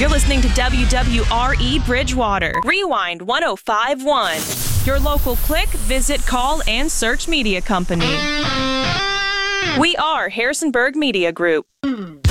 You're listening to WWRE Bridgewater. Rewind 105.1. Your local click, visit, call, and search media company. We are Harrisonburg Media Group.